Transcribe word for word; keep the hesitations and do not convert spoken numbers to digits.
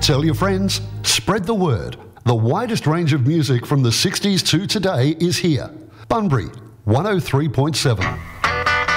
Tell your friends, spread the word. The widest range of music from the sixties to today is here. Bunbury, one oh three point seven.